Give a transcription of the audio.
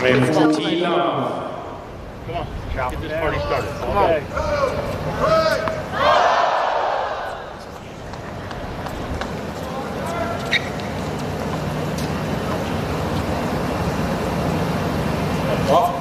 Ready for tee off. Come on, get this party started. Come on. Off.